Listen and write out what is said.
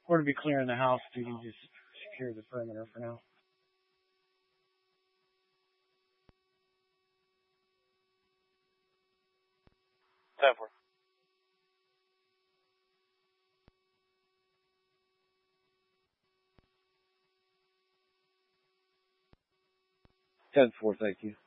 We're to be clearing the house, so you can just secure the perimeter for now. Ten four. 10-4, thank you.